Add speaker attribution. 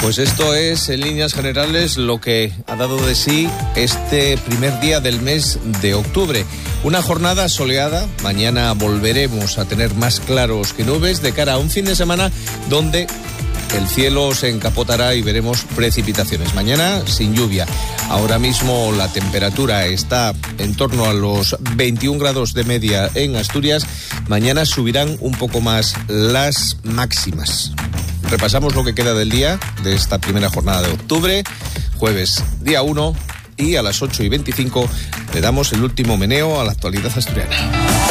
Speaker 1: Pues esto es, en líneas generales, lo que ha dado de sí este primer día del mes de octubre. Una jornada soleada, mañana volveremos a tener más claros que nubes de cara a un fin de semana donde el cielo se encapotará y veremos precipitaciones. Mañana sin lluvia. Ahora mismo la temperatura está en torno a los 21 grados de media en Asturias. Mañana subirán un poco más las máximas. Repasamos lo que queda del día de esta primera jornada de octubre, jueves día 1, y a las 8:25 le damos el último meneo a la actualidad asturiana.